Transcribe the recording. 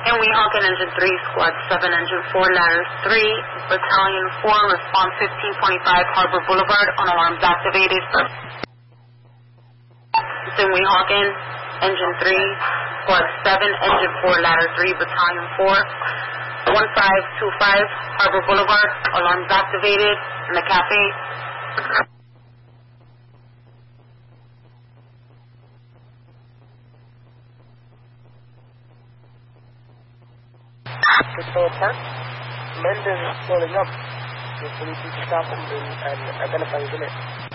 And we Hawken Engine 3, Squad 7, Engine 4, Ladder 3, Battalion 4, Response 1525, Harbor Boulevard, on alarms activated. Then we Hawken Engine 3, Squad 7, Engine 4, Ladder 3, Battalion 4, 1525, Harbor Boulevard, alarms activated, in the cafe. Control Park. Mendez is pulling up. Just so we can stop him and identify his unit.